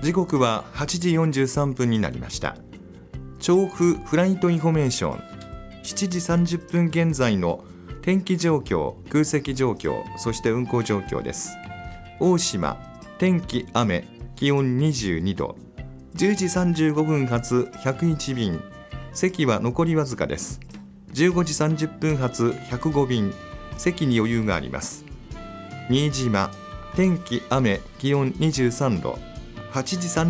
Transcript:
時刻は8時43分になりました。調布フライトインフォメーション、7時30分現在の天気状況、空席状況、そして運行状況です。大島、天気雨、気温22度。10時35分発101便、席は残りわずかです。15時30分発105便、席に余裕があります。新島、天気雨、気温23度。8時